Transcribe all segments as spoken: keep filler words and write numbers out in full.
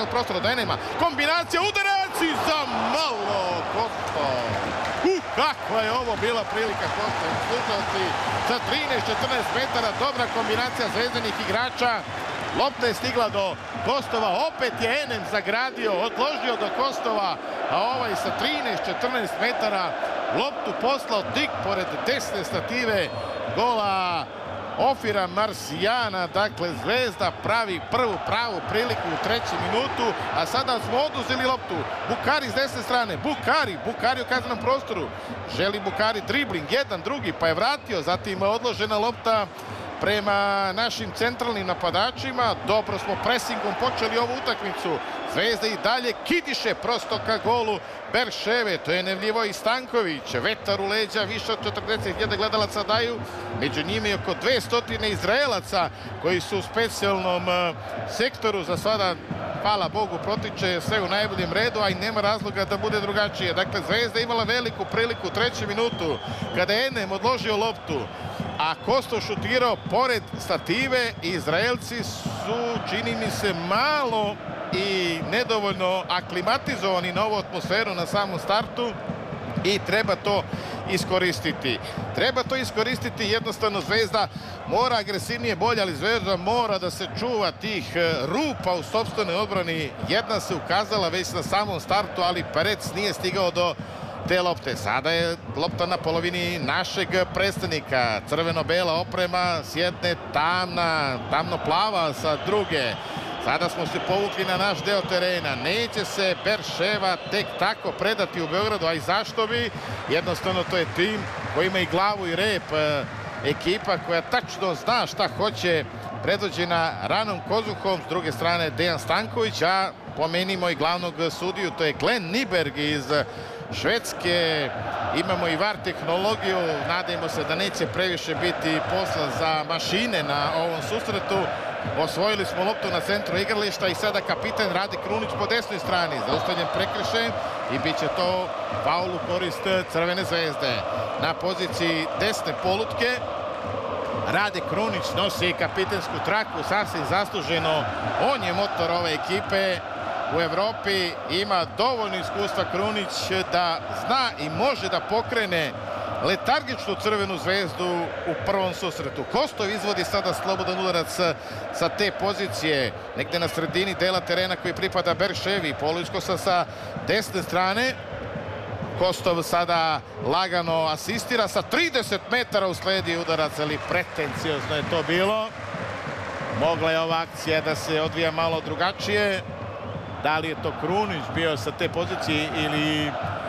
jednog prostora do Enema. Kombinacija, udarac i za malo Kosto. Uh, kakva je ovo bila prilika Kosta. Slušalci sa trinaest četrnaest metara, dobra kombinacija zvezdanih igrača. Lopta je stigla do Kostova, opet je Enem zagradio, odložio do Kostova, a ovaj sa trinaest četrnaest metara loptu poslao dik pored desne stative gola Ofira Marsijana. Dakle, Zvezda pravi prvu pravu priliku u trećem minutu, a sada smo oduzeli loptu. Bukari s desne strane, Bukari, Bukari u kaznenom prostoru. Želi Bukari dribling, jedan, drugi, pa je vratio, zatim je odložena lopta prema našim centralnim napadačima. Dobro smo presingom počeli ovu utakmicu. Zvezda i dalje kidiše prosto ka golu Berševe. To je Nevljivoj Stanković. Vetar u leđa, više od četrdeset hiljada gledalaca daju. Među njima je oko dvesta Izraelaca koji su u specijalnom sektoru. Za sada, hvala Bogu, protiče sve u najboljem redu, a i nema razloga da bude drugačije. Dakle, Zvezda imala veliku priliku u trećem minutu kada je Enem odložio loptu, a Kosto šutirao pored stative. Izraelci su, čini mi se, malo i nedovoljno aklimatizovani na ovu atmosferu na samom startu i treba to iskoristiti. Treba to iskoristiti, jednostavno Zvezda mora agresivnije bolje, ali Zvezda mora da se čuva tih rupa u sopstvenoj odbrani. Jedna se ukazala već na samom startu, ali Perec nije stigao do te lopte. Sada je lopta na polovini našeg predstavnika. Crveno-bela oprema s jedne, tamna, tamno-plava sa druge. Sada smo se povukli na naš deo terena. Neće se Berševa tek tako predati u Beogradu, a i zašto bi? Jednostavno to je tim koji ima i glavu i rep. Ekipa koja tačno zna šta hoće, predvođena Ranom Kozuhom, s druge strane Dejan Stanković, a pomenimo i glavnog sudiju, to je Glenn Nyberg iz Švedske. Imamo i var tehnologiju, nadajmo se da neće previše biti posla za mašine na ovom susretu. Osvojili smo loptu na centru igrališta i sada kapitan Rade Krunić po desnoj strani. Zaustavljen prekršaj i bit će to faul u korist Crvene Zvezde. Na poziciji desne polutke Rade Krunić nosi kapitensku traku, sasvim zasluženo. On je motor ove ekipe. U Evropi ima dovoljno iskustva Krunić da zna i može da pokrene letargičnu Crvenu Zvezdu u prvom susretu. Kostov izvodi sada slobodan udarac sa te pozicije, negde na sredini dela terena koji pripada Berševi. Poluiskosa sa desne strane. Kostov sada lagano asistira sa trideset metara, usledi udarac, ali pretenciozno je to bilo. Mogla je ova akcija da se odvija malo drugačije. Da li je to Krunić bio sa te pozicije ili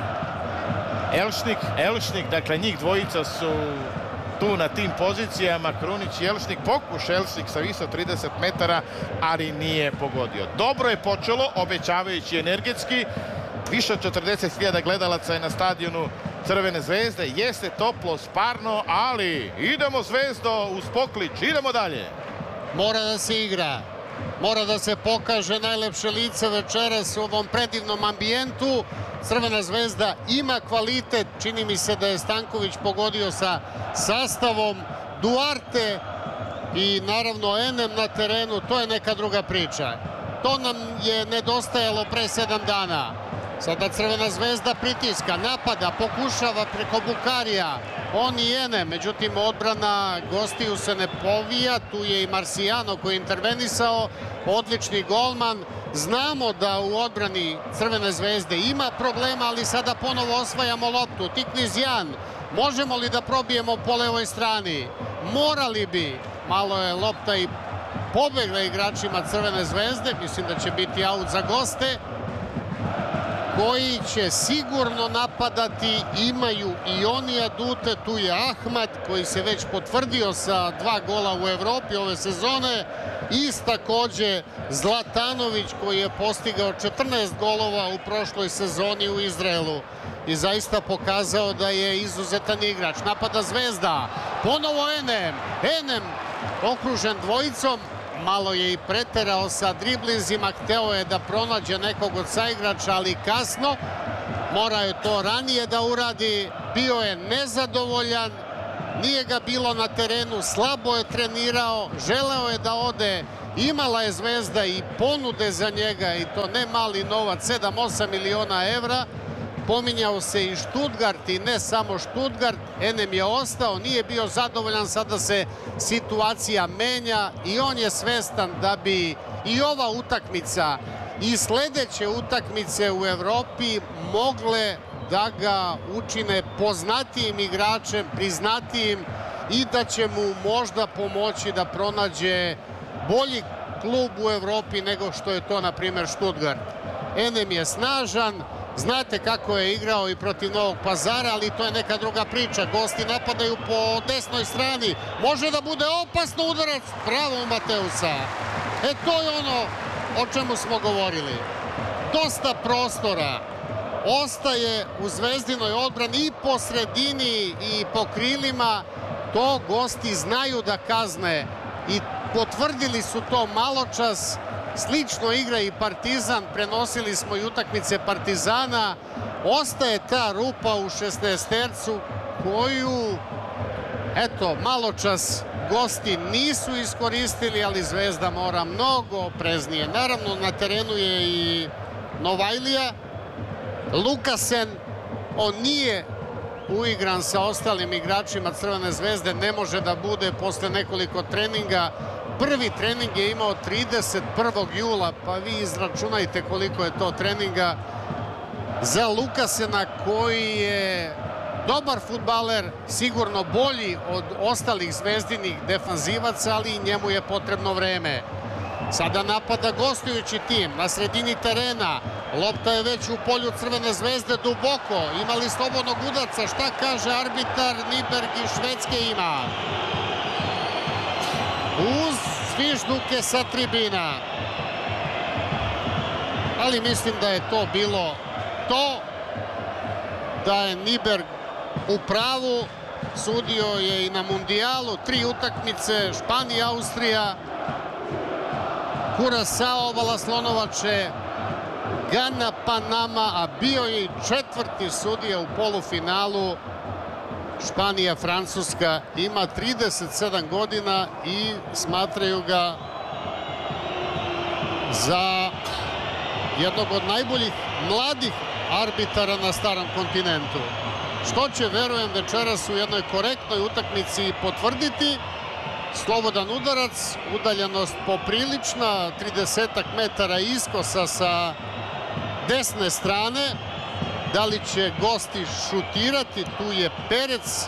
Elšnik? Elšnik, dakle njih dvojica su tu na tim pozicijama, Krunić i Elšnik. Pokuša Elšnik sa više od trideset metara, ali nije pogodio. Dobro je počelo, obećavajući energetski. Više od četrdeset hiljada gledalaca je na stadionu Crvene Zvezde. Jeste toplo, sparno, ali idemo Zvezdo uz poklič, idemo dalje. Mora da se igra. Mora da se pokaže najlepše lice večeras u ovom predivnom ambijentu. Crvena Zvezda ima kvalitet. Čini mi se da je Stanković pogodio sa sastavom. Duarte i naravno Enem na terenu, to je neka druga priča. To nam je nedostajalo pre sedam dana. Sada Crvena Zvezda pritiska, napada, pokušava preko Bukarija. On i Enem, međutim odbrana gostiju se ne povija. Tu je i Marsijano koji je intervenisao, odlični golman. Znamo da u odbrani Crvene Zvezde ima problema, ali sada ponovo osvajamo loptu. Tiknizjan, možemo li da probijemo po levoj strani? Morali bi. Malo je lopta i pobegla igračima Crvene Zvezde. Mislim da će biti aut za goste, koji će sigurno napadati. Imaju i oni adute. Tu je Ahmad koji se već potvrdio sa dva gola u Evropi ove sezone. I takođe Zlatanović koji je postigao četrnaest golova u prošloj sezoni u Izraelu i zaista pokazao da je izuzetan igrač. Napada Zvezda, ponovo Enem. Enem okružen dvojicom. Malo je i preterao sa driblinzima, hteo je da pronađe nekog od saigrača, ali kasno. Mora je to ranije da uradi, bio je nezadovoljan nije ga bilo na terenu, slabo je trenirao, želeo je da ode, imala je Zvezda i ponude za njega i to ne mali novac, sedam osam miliona evra. Pominjao se i Stuttgart i ne samo Stuttgart, Enem je ostao, nije bio zadovoljan, sada se situacija menja i on je svestan da bi i ova utakmica i sledeće utakmice u Evropi mogle da ga učine poznatijim igračem, priznatijim i da će mu možda pomoći da pronađe bolji klub u Evropi nego što je to, na primjer, Stuttgart. Enem je snažan, znate kako je igrao i protiv Novog Pazara, ali to je neka druga priča. Gosti napadaju po desnoj strani. Može da bude opasno, udarac, bravo Mateusa. E, to je ono o čemu smo govorili. Dosta prostora ostaje u Zvezdinoj odbrani i po sredini i po krilima. To gosti znaju da kazne i potvrdili su to maločas. Slično igra i Partizan, prenosili smo i utakmice Partizana. Ostaje ta rupa u šesnaestercu koju, eto, maločas gosti nisu iskoristili, ali Zvezda mora mnogo opreznije. Naravno, na terenu je i Novajlija. Lukasen, on nije uigran sa ostalim igračima Crvene Zvezde, ne može da bude posle nekoliko treninga. Prvi trening je imao trideset prvog jula, pa vi izračunajte koliko je to treninga za Lukasena, koji je dobar fudbaler, sigurno bolji od ostalih zvezdinih defanzivaca, ali i njemu je potrebno vreme. Sada napada gostujući tim na sredini terena. Lopta je već u polju Crvene Zvezde, duboko. Imali slobodnog udarca. Šta kaže arbitar? Nyberg iz Švedske ima. Uz zvižduke sa tribina. Ali mislim da je to bilo to. Da je Nyberg u pravu. Sudio je i na mundijalu. Tri utakmice, Španija, Austrija, Kurasao, Obala Slonovače, Gana, Panama, a bio je i četvrti sudija u polufinalu. Španija, Francuska, ima trideset sedam godina i smatraju ga za jednog od najboljih mladih arbitara na starom kontinentu. Što će, verujem, večeras u jednoj korektnoj utakmici potvrditi. Slobodan udarac, udaljenost poprilična, tridesetak metara iskosa sa desne strane. Da li će gosti šutirati? Tu je Perec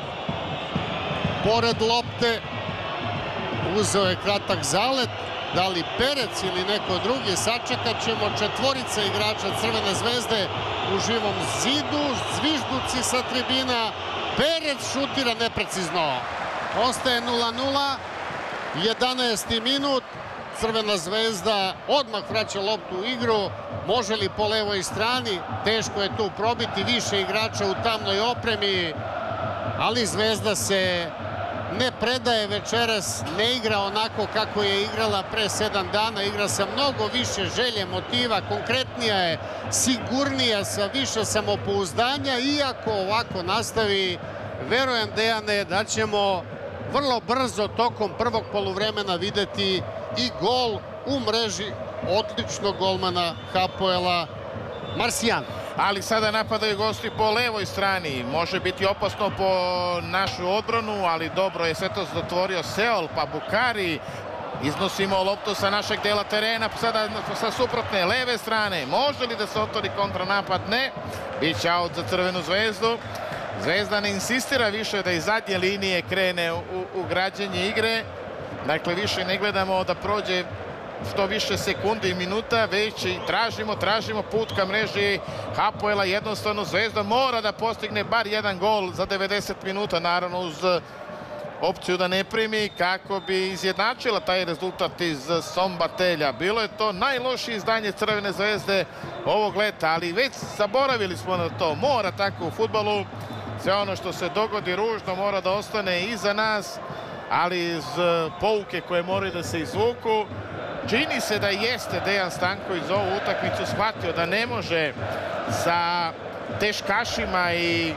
pored lopte. Uzeo je kratak zalet. Da li Perec ili neko drugi? Sačekat ćemo. Četvorica igrača Crvene Zvezde u živom zidu. Zvižduci sa tribina. Perec šutira neprecizno. Ostaje nula nula. jedanaesti minut. Crvena Zvezda odmah vraća loptu u igru. Može li po levoj strani? Teško je tu probiti, više igrača u tamnoj opremi. Ali Zvezda se ne predaje večeras, ne igra onako kako je igrala pre sedam dana. Igra sa mnogo više želje, motiva, konkretnija je, sigurnija, sa više samopouzdanja. Iako ovako nastavi, verujem, Dejane, da ćemo vrlo brzo tokom prvog poluvremena videti i gol u mreži odličnog golmana Hapoela Marsijan. Ali sada napadaju gosti po levoj strani. Može biti opasno po našu odbranu, ali dobro je sve to zatvorio Seol, pa Bukari. Iznosimo loptu sa našeg dela terena, sada sa suprotne leve strane. Može li da se otvori kontranapad? Ne. Biće aut za Crvenu Zvezdu. Zvezda ne insistira više da iz zadnje linije krene u, u građenje igre. Dakle, više ne gledamo da prođe što više sekundi i minuta, već i tražimo, tražimo put ka mreži Hapoela. Jednostavno Zvezda mora da postigne bar jedan gol za devedeset minuta, naravno uz opciju da ne primi, kako bi izjednačila taj rezultat iz Sombatelja. Bilo je to najlošije izdanje Crvene Zvezde ovog leta, ali već zaboravili smo na to. Mora tako u fudbalu. Sve ono što se dogodi ružno mora da ostane iza nas, ali iz pouke koje moraju da se izvuku. Čini se da jeste Dejan Stanković za ovu utakmicu shvatio da ne može sa teškašima i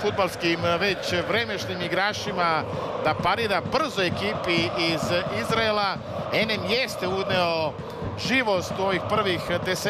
fudbalskim već vremešnim igračima da parira brzo ekipi iz Izraela. Enem jeste uneo živost u ovih prvih deset